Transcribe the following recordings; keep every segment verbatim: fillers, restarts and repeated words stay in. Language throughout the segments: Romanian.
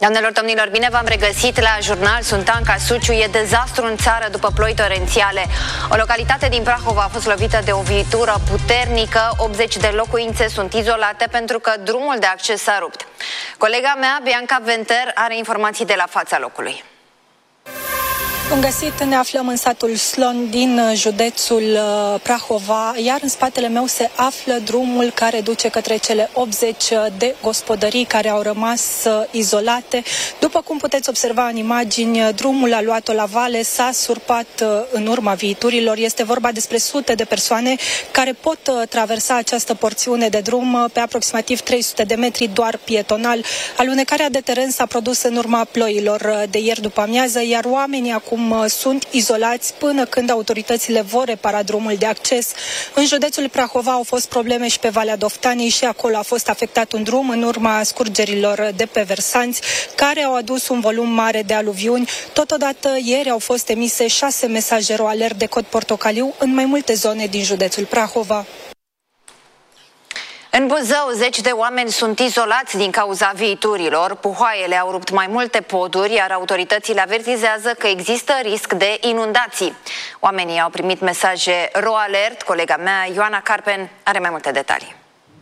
Doamnelor, domnilor, bine v-am regăsit la jurnal. Sunt Anca Suciu. E dezastru în țară după ploi torențiale. O localitate din Prahova a fost lovită de o viitură puternică. optzeci de locuințe sunt izolate pentru că drumul de acces s-a rupt. Colega mea, Bianca Venter, are informații de la fața locului. Bun găsit, ne aflăm în satul Slon din județul Prahova, iar în spatele meu se află drumul care duce către cele optzeci de gospodării care au rămas izolate. După cum puteți observa în imagini, drumul a luat-o la vale, s-a surpat în urma viiturilor. Este vorba despre sute de persoane care pot traversa această porțiune de drum pe aproximativ trei sute de metri doar pietonal. Alunecarea de teren s-a produs în urma ploilor de ieri după amiază, iar oamenii acum sunt izolați până când autoritățile vor repara drumul de acces. În județul Prahova au fost probleme și pe Valea Doftaniei și acolo a fost afectat un drum în urma scurgerilor de pe versanți care au adus un volum mare de aluviuni. Totodată ieri au fost emise șase mesaje ro-alert de cod portocaliu în mai multe zone din județul Prahova. În Buzău, zeci de oameni sunt izolați din cauza viiturilor. Puhoaiele au rupt mai multe poduri, iar autoritățile avertizează că există risc de inundații. Oamenii au primit mesaje ro-alert. Colega mea, Ioana Carpen, are mai multe detalii.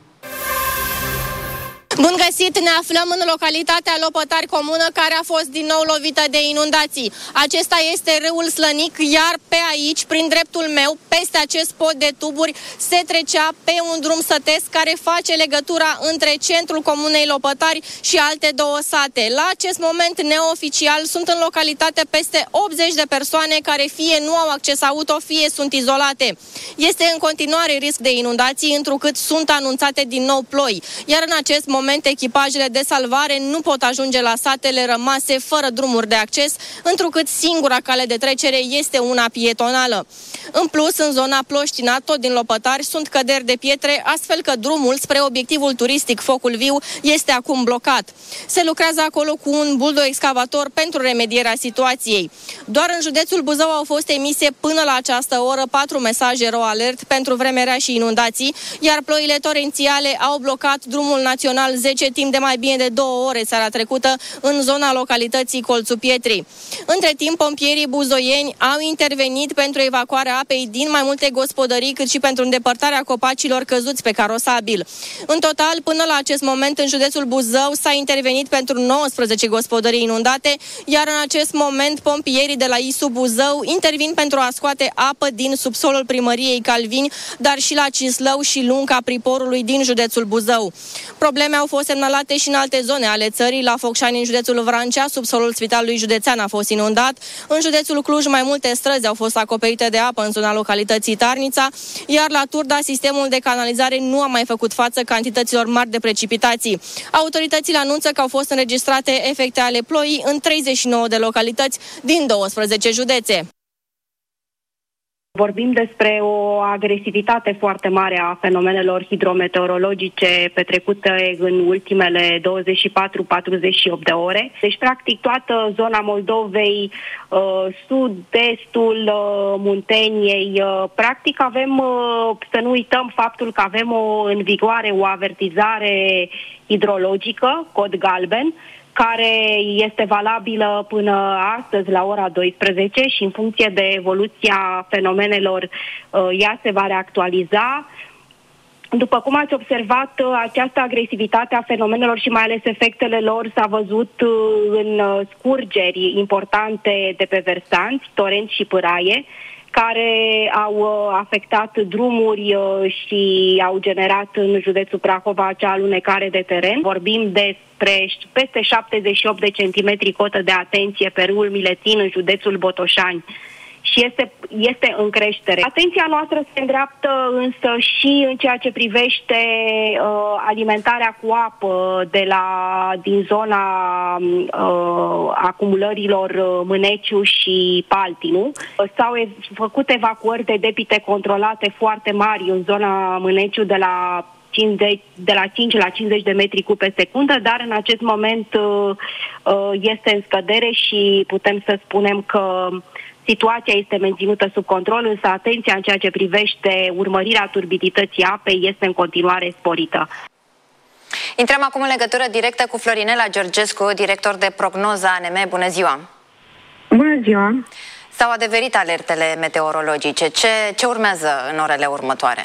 Bun găsit, ne aflăm în localitatea Lopătari Comună, care a fost din nou lovită de inundații. Acesta este râul Slănic, iar pe aici, prin dreptul meu, peste acest pod de tuburi, se trecea pe un drum sătesc care face legătura între centrul comunei Lopătari și alte două sate. La acest moment, neoficial, sunt în localitate peste optzeci de persoane care fie nu au acces auto, fie sunt izolate. Este în continuare risc de inundații, întrucât sunt anunțate din nou ploi, iar în acest moment echipajele de salvare nu pot ajunge la satele rămase fără drumuri de acces, întrucât singura cale de trecere este una pietonală. În plus, în zona Ploștina, tot din Lopătari, sunt căderi de pietre, astfel că drumul spre obiectivul turistic Focul Viu este acum blocat. Se lucrează acolo cu un buldo-excavator pentru remedierea situației. Doar în județul Buzău au fost emise până la această oră patru mesaje ro-alert pentru vreme rea și inundații, iar ploile torențiale au blocat drumul național zece timp de mai bine de două ore seara trecută în zona localității Colțul Pietrii. Între timp, pompierii buzoieni au intervenit pentru evacuarea apei din mai multe gospodării, cât și pentru îndepărtarea copacilor căzuți pe carosabil. În total, până la acest moment, în județul Buzău s-a intervenit pentru nouăsprezece gospodării inundate, iar în acest moment pompierii de la I S U Buzău intervin pentru a scoate apă din subsolul primăriei Calvini, dar și la Cislău și Lunca Priporului din județul Buzău. Probleme au fost semnalate și în alte zone ale țării. La Focșani, în județul Vrancea, subsolul Spitalului Județean a fost inundat. În județul Cluj, mai multe străzi au fost acoperite de apă în zona localității Tarnița, iar la Turda, sistemul de canalizare nu a mai făcut față cantităților mari de precipitații. Autoritățile anunță că au fost înregistrate efecte ale ploii în treizeci și nouă de localități din douăsprezece județe. Vorbim despre o agresivitate foarte mare a fenomenelor hidrometeorologice petrecute în ultimele douăzeci și patru patruzeci și opt de ore. Deci, practic, toată zona Moldovei, sud-estul Munteniei, practic avem, să nu uităm faptul că avem o, în vigoare o avertizare hidrologică, cod galben, care este valabilă până astăzi la ora douăsprezece și în funcție de evoluția fenomenelor ea se va reactualiza. După cum ați observat, această agresivitate a fenomenelor și mai ales efectele lor s-a văzut în scurgeri importante de pe versanți, torenți și pâraie, care au afectat drumuri și au generat în județul Prahova acea alunecare de teren. Vorbim despre peste șaptezeci și opt de centimetri cotă de atenție pe râul Milețin în județul Botoșani. Și este, este în creștere. Atenția noastră se îndreaptă însă și în ceea ce privește uh, alimentarea cu apă de la, din zona uh, acumulărilor uh, Mâneciu și Paltinu. S-au ev- făcut evacuări de debite controlate foarte mari în zona Mâneciu de la cincizeci, de la cinci la cincizeci de metri cub pe secundă, dar în acest moment uh, uh, este în scădere și putem să spunem că situația este menținută sub control, însă atenția în ceea ce privește urmărirea turbidității apei este în continuare sporită. Intrăm acum în legătură directă cu Florinela Georgescu, director de prognoză A N M. Bună ziua! Bună ziua! S-au adeverit alertele meteorologice. Ce, ce urmează în orele următoare?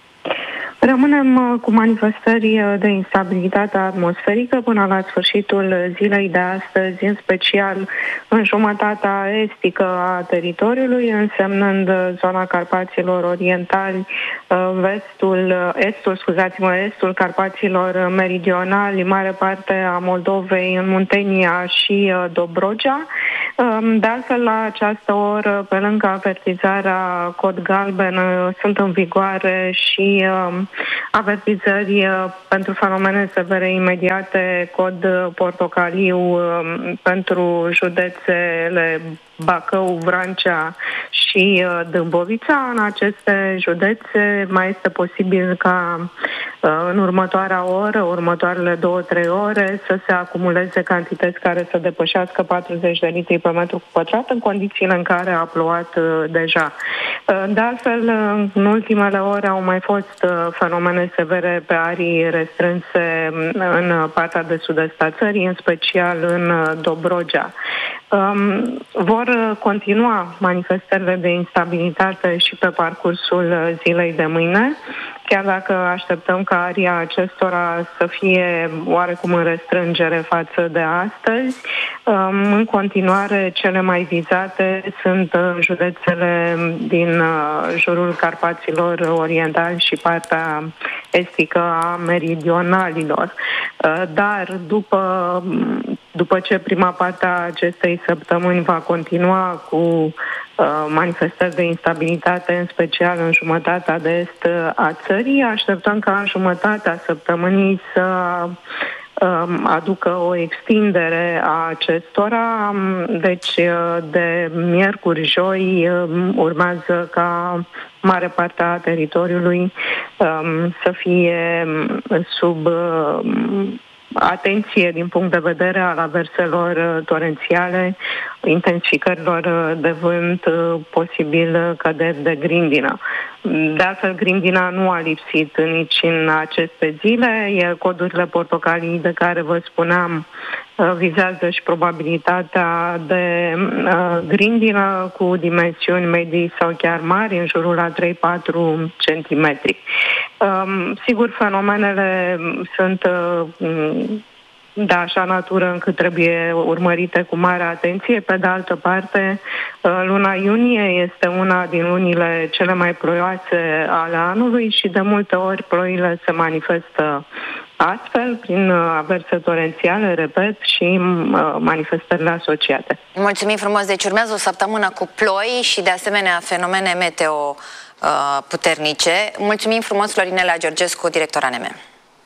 Rămânem cu manifestări de instabilitate atmosferică până la sfârșitul zilei de astăzi, în special în jumătatea estică a teritoriului, însemnând zona Carpaților Orientali, vestul, estul, scuzați-mă, estul Carpaților Meridionali, mare parte a Moldovei, în Muntenia și Dobrogea. De altfel, la această oră, pe lângă avertizarea cod galben, sunt în vigoare și avertizări pentru fenomene severe imediate, cod portocaliu pentru județele Bacău, Vrancea și Dâmbovița. În aceste județe mai este posibil ca în următoarea oră, următoarele două, trei ore, să se acumuleze cantități care să depășească patruzeci de litri pe metru pătrat, în condițiile în care a plouat deja. De altfel, în ultimele ore au mai fost fenomene severe pe arii restrânse în partea de sud-est a țării, în special în Dobrogea. Um, vor continua manifestările de instabilitate și pe parcursul zilei de mâine, chiar dacă așteptăm ca aria acestora să fie oarecum în restrângere față de astăzi. Um, în continuare, cele mai vizate sunt județele din jurul Carpaților Orientali și partea estică a meridionalilor. Uh, dar după, după ce prima parte a acestei săptămâni va continua cu manifestări de instabilitate, în special în jumătatea de est a țării, așteptăm ca în jumătatea săptămânii să aducă o extindere a acestora. Deci de miercuri, joi urmează ca mare parte a teritoriului să fie sub atenție din punct de vedere al averselor torențiale, intensificărilor de vânt, posibil căderi de grindină. De altfel, grindina nu a lipsit nici în aceste zile, iar codurile portocalii de care vă spuneam vizează și probabilitatea de uh, grindină cu dimensiuni medii sau chiar mari, în jurul la trei patru centimetri. Um, sigur, fenomenele sunt uh, de așa natură încât trebuie urmărite cu mare atenție. Pe de altă parte, luna iunie este una din lunile cele mai ploioase ale anului și de multe ori ploile se manifestă astfel, prin averse torențiale, repet, și manifestările asociate. Mulțumim frumos! Deci urmează o săptămână cu ploi și de asemenea fenomene meteo uh, puternice. Mulțumim frumos, Florinela Georgescu, director A N M.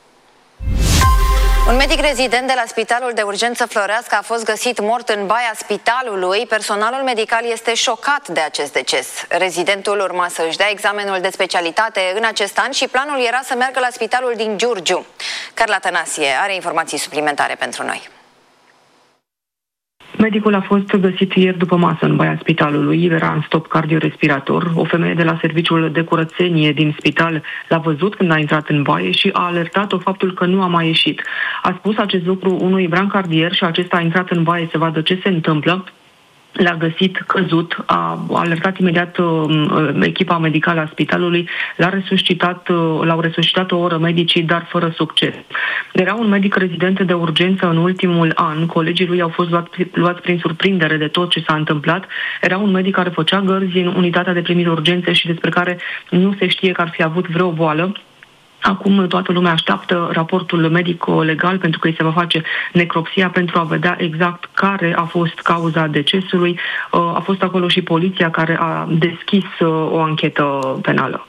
Un medic rezident de la Spitalul de Urgență Floreasca a fost găsit mort în baia spitalului. Personalul medical este șocat de acest deces. Rezidentul urma să își dea examenul de specialitate în acest an și planul era să meargă la spitalul din Giurgiu. Carla Tănasie are informații suplimentare pentru noi. Medicul a fost găsit ieri după masă în baia spitalului, era în stop cardiorespirator. O femeie de la serviciul de curățenie din spital l-a văzut când a intrat în baie și a alertat-o faptul că nu a mai ieșit. A spus acest lucru unui brancardier și acesta a intrat în baie să vadă ce se întâmplă. L-a găsit căzut, a alertat imediat uh, echipa medicală a spitalului, l-a resuscitat, uh, l-au resuscitat o oră medicii, dar fără succes. Era un medic rezident de urgență în ultimul an, colegii lui au fost luat, luați prin surprindere de tot ce s-a întâmplat. Era un medic care făcea gărzi în unitatea de primiri urgențe și despre care nu se știe că ar fi avut vreo boală. Acum toată lumea așteaptă raportul medico-legal pentru că îi se va face necropsia pentru a vedea exact care a fost cauza decesului. A fost acolo și poliția care a deschis o anchetă penală.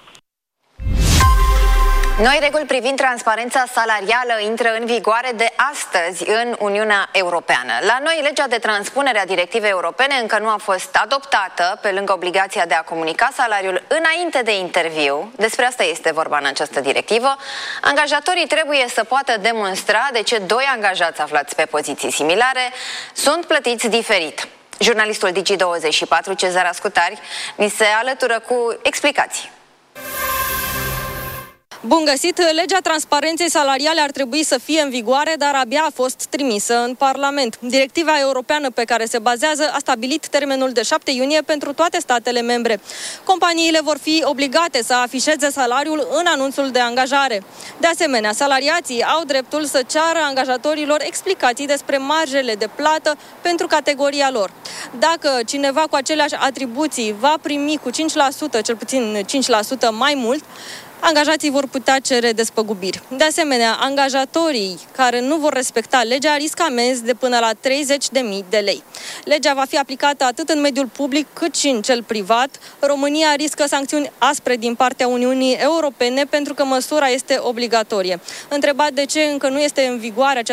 Noi reguli privind transparența salarială intră în vigoare de astăzi în Uniunea Europeană. La noi, legea de transpunere a directivei europene încă nu a fost adoptată, pe lângă obligația de a comunica salariul înainte de interviu. Despre asta este vorba în această directivă. Angajatorii trebuie să poată demonstra de ce doi angajați aflați pe poziții similare sunt plătiți diferit. Jurnalistul Digi douăzeci și patru, Cezar Ascutari, ni se alătură cu explicații. Bun găsit! Legea transparenței salariale ar trebui să fie în vigoare, dar abia a fost trimisă în Parlament. Directiva europeană pe care se bazează a stabilit termenul de șapte iunie pentru toate statele membre. Companiile vor fi obligate să afișeze salariul în anunțul de angajare. De asemenea, salariații au dreptul să ceară angajatorilor explicații despre marjele de plată pentru categoria lor. Dacă cineva cu aceleași atribuții va primi cu cinci la sută, cel puțin cinci la sută mai mult, angajații vor putea cere despăgubiri. De asemenea, angajatorii care nu vor respecta legea riscă amenzi de până la treizeci de mii de lei. Legea va fi aplicată atât în mediul public cât și în cel privat. România riscă sancțiuni aspre din partea Uniunii Europene pentru că măsura este obligatorie. Întrebat de ce încă nu este în vigoare această